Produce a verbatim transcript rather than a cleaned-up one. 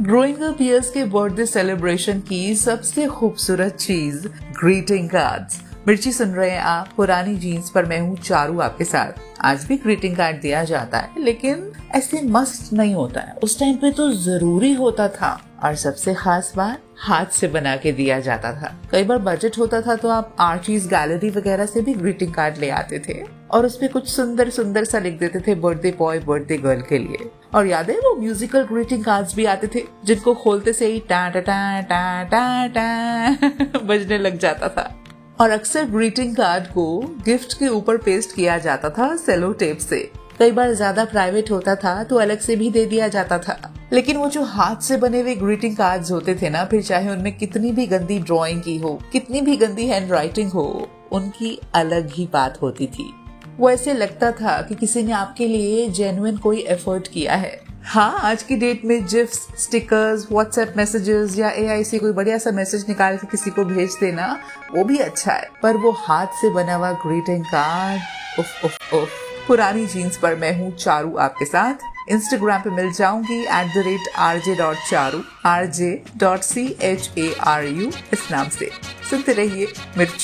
Growing up years के birthday celebration की सबसे खूबसूरत चीज ग्रीटिंग कार्ड्स। मिर्ची सुन रहे हैं आप पुरानी जीन्स पर, मैं हूँ चारू आपके साथ। आज भी ग्रीटिंग कार्ड दिया जाता है, लेकिन ऐसे मस्त नहीं होता है। उस टाइम पे तो जरूरी होता था, और सबसे खास बात हाथ से बना के दिया जाता था। कई बार बजट होता था तो आप आर्चीज गैलरी वगैरह से भी ग्रीटिंग कार्ड ले आते थे, और उसपे कुछ सुंदर सुंदर सा लिख देते थे बर्थडे बॉय बर्थडे गर्ल के लिए। और याद है वो म्यूजिकल ग्रीटिंग कार्ड्स भी आते थे, जिनको खोलते से ही टा टा टा टा टा टा बजने लग जाता था। और अक्सर ग्रीटिंग कार्ड को गिफ्ट के ऊपर पेस्ट किया जाता था सेलो टेप से। कई बार ज्यादा प्राइवेट होता था तो अलग से भी दे दिया जाता था। लेकिन वो जो हाथ से बने हुए ग्रीटिंग कार्ड्स होते थे ना, फिर चाहे उनमें कितनी भी गंदी ड्राइंग की हो, कितनी भी गंदी हैंड राइटिंग हो, उनकी अलग ही बात होती थी। वो ऐसे लगता था कि किसी ने आपके लिए जेन्युइन कोई एफर्ट किया है। हाँ, आज की डेट में जिफ्स, स्टिकर्स, व्हाट्सएप मैसेजेस या एआई से कोई बढ़िया सा मैसेज निकाल के किसी को भेज देना, वो भी अच्छा है। पर वो हाथ से बना हुआ ग्रीटिंग कार्ड, उफ उफ उफ। पुरानी जीन्स पर मैं हूँ चारू आपके साथ। इंस्टाग्राम पे मिल जाऊंगी at the rate R J dot Charu, R J dot C H A R you इस नाम से। सुनते रहिए मिर्ची।